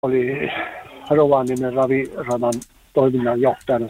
oli Rovaniemen raviradan toiminnanjohtajana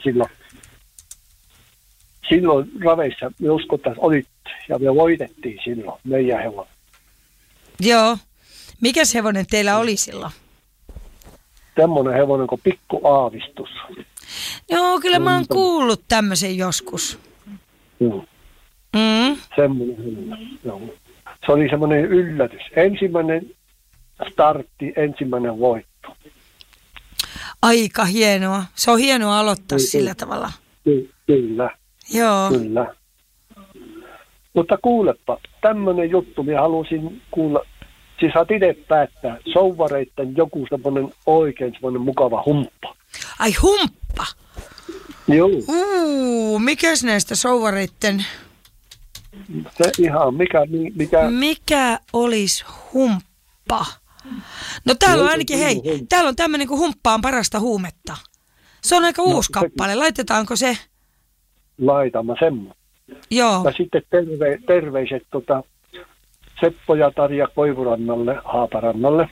silloin raveissa me uskotaan olit ja me voitettiin silloin meidän hevonen. Joo. Mikäs hevonen teillä oli silloin? Tämmöinen hevonen kuin Pikku Aavistus. Joo, kyllä mä oon kuullut tämmöisen joskus. Joo. Semmoinen hevonen. Joo. Se oli semmoinen yllätys. Ensimmäinen startti, ensimmäinen voitto. Aika hienoa. Se on hienoa aloittaa sillä tavalla. Kyllä. Joo. Kyllä. Mutta kuulepa, tämmöinen juttu, minä halusin kuulla, siis saat itse päättää, souvareitten joku semmoinen oikein semmoinen mukava humppa. Ai humppa? Joo. Mikäs näistä souvareitten? Se ihan, Mikä olisi humppa? No täällä on ainakin, täällä on tämmöinen kuin Humppa on parasta huumetta. Se on aika uusi kappale. Laitetaanko se? Laitamme semmoinen. Joo. Ja sitten terveiset Seppo ja Tarja Koivurannalle, Haaparannalle.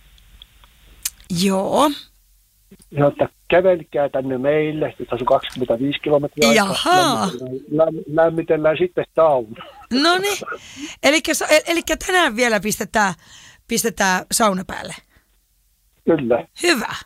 Joo. Ja että kävelkää tänne meille, nyt on 25 kilometriä aikaa. Lämmitellään sitten sauna. No niin, eli tänään vielä pistetään sauna päälle. Kyllä. Hyvä.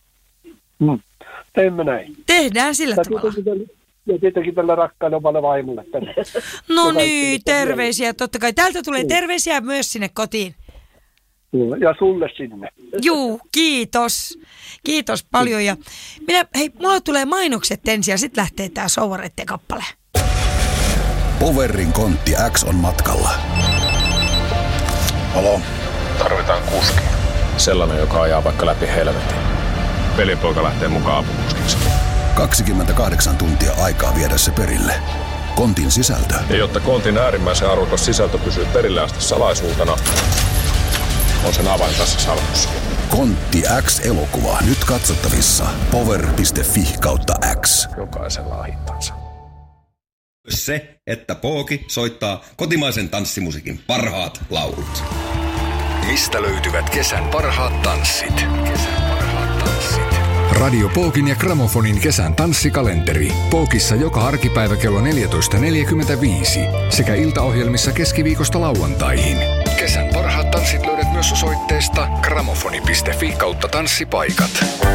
Teemme näin. Tehdään sillä tavalla. Ja tietenkin tällä rakkaille omalle vaimolle tänne. No niin, terveisiä totta kai. Täältä tulee terveisiä myös sinne kotiin. Ja sulle sinne. Juu, kiitos. Kiitos paljon. Ja mulla tulee mainokset ensin ja sitten lähtee tää souvareitten kappale. Powerin kontti X on matkalla. Halo? Tarvitaan kuski. Sellainen, joka ajaa vaikka läpi helvetin. Velipoika lähtee mukaan apukuskiksi. 28 tuntia aikaa viedä se perille. Kontin sisältö. Ja jotta kontin äärimmäisen arvokas sisältö pysyy perille asti salaisuutena, on sen avain tässä salkussa. Kontti X-elokuva nyt katsottavissa power.fi/X. Jokaisella on hintansa. Se, että Pooki soittaa kotimaisen tanssimusiikin parhaat laulut. Mistä löytyvät kesän parhaat tanssit? Radio Pookin ja Gramofonin kesän tanssikalenteri. Pookissa joka arkipäivä kello 14.45 sekä iltaohjelmissa keskiviikosta lauantaihin. Kesän parhaat tanssit löydät myös osoitteesta gramofoni.fi/tanssipaikat.